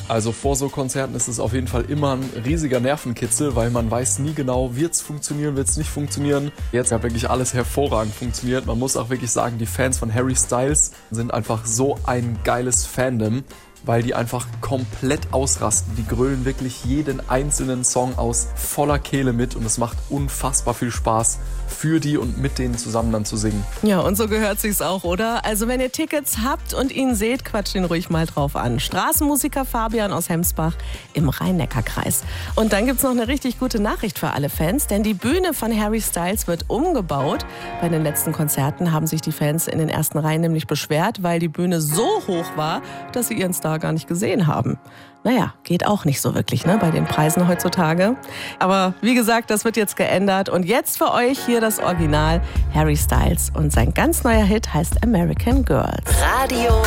Also vor so Konzerten ist es auf jeden Fall immer ein riesiger Nervenkitzel, weil man weiß nie genau, wird es funktionieren, wird es nicht funktionieren. Jetzt hat wirklich alles hervorragend funktioniert. Man muss auch wirklich sagen, die Fans von Harry Styles sind einfach so ein geiles Fandom, weil die einfach komplett ausrasten. Die grölen wirklich jeden einzelnen Song aus voller Kehle mit und es macht unfassbar viel Spaß, für die und mit denen zusammen dann zu singen. Ja, und so gehört sich's auch, oder? Also wenn ihr Tickets habt und ihn seht, quatscht ihn ruhig mal drauf an. Straßenmusiker Fabian aus Hemsbach im Rhein-Neckar-Kreis. Und dann gibt's noch eine richtig gute Nachricht für alle Fans, denn die Bühne von Harry Styles wird umgebaut. Bei den letzten Konzerten haben sich die Fans in den ersten Reihen nämlich beschwert, weil die Bühne so hoch war, dass sie ihren Star gar nicht gesehen haben. Naja, geht auch nicht so wirklich, ne, bei den Preisen heutzutage. Aber wie gesagt, das wird jetzt geändert. Und jetzt für euch hier das Original Harry Styles. Und sein ganz neuer Hit heißt American Girls. Radio